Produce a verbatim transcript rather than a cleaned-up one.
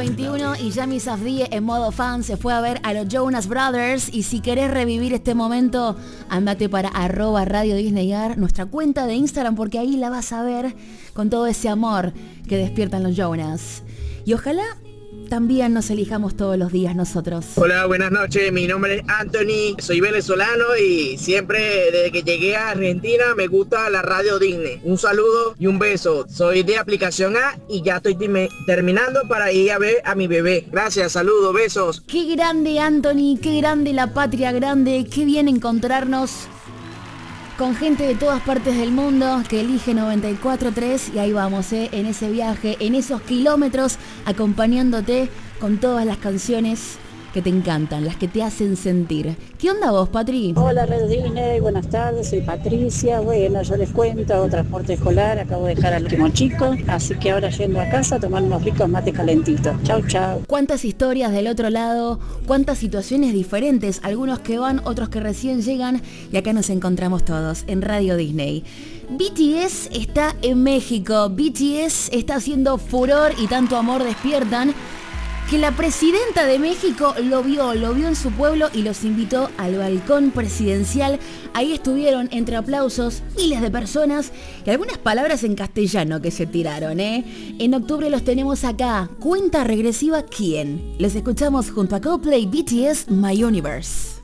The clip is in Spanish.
veintiuno y Yami Safdie en modo fan se fue a ver a los Jonas Brothers. Y si querés revivir este momento, andate para arroba Radio Disneyar, nuestra cuenta de Instagram, porque ahí la vas a ver con todo ese amor que despiertan los Jonas. Y ojalá también nos elijamos todos los días nosotros. Hola, buenas noches, mi nombre es Anthony, soy venezolano y siempre desde que llegué a Argentina me gusta la Radio Disney. Un saludo y un beso, soy de aplicación A y ya estoy time- terminando para ir a ver a mi bebé. Gracias, saludos, besos. Qué grande Anthony, qué grande la patria grande, qué bien encontrarnos con gente de todas partes del mundo que elige noventa y cuatro tres y ahí vamos, ¿eh? En ese viaje, en esos kilómetros, acompañándote con todas las canciones que te encantan, las que te hacen sentir. ¿Qué onda vos, Patri? Hola, Red Disney, buenas tardes, soy Patricia. Bueno, yo les cuento, hago transporte escolar, acabo de dejar al último chico, así que ahora yendo a casa a tomar unos ricos mates calentitos. Chau, chau. Cuántas historias del otro lado, cuántas situaciones diferentes, algunos que van, otros que recién llegan, y acá nos encontramos todos en Radio Disney. B T S está en México, B T S está haciendo furor y tanto amor despiertan, que la presidenta de México lo vio, lo vio en su pueblo y los invitó al balcón presidencial. Ahí estuvieron entre aplausos miles de personas y algunas palabras en castellano que se tiraron, ¿eh? En octubre los tenemos acá. Cuenta regresiva, ¿quién? Les escuchamos junto a Coldplay, B T S, My Universe.